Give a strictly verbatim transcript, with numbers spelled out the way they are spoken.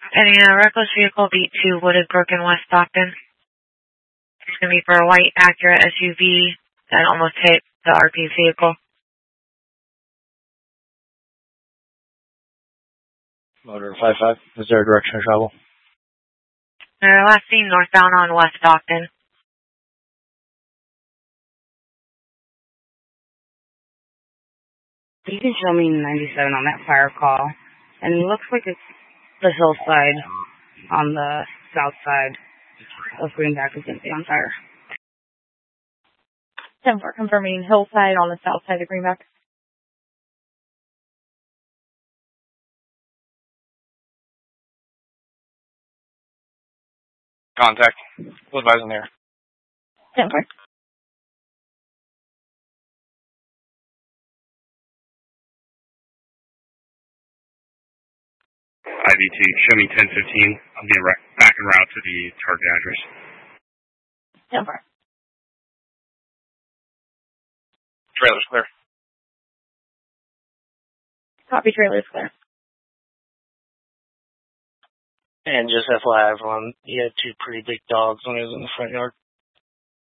Any uh, reckless vehicle beat two Wooded Brook in West Stockton. It's going to be for a white Acura S U V that almost hit the R P vehicle. Motor five five, is there a direction of travel? Uh, last seen northbound on West Stockton. You can show me ninety-seven on that fire call. And it looks like it's the hillside on the south side of Greenback is going to be on fire. ten four, confirming hillside on the south side of Greenback. Contact. We'll advise on there. ten four. I V T, show me ten fifteen. I'm being back en route to the target address. ten four. Trailer's clear. Copy, trailer's clear. And just F Y I, everyone, he had two pretty big dogs when he was in the front yard.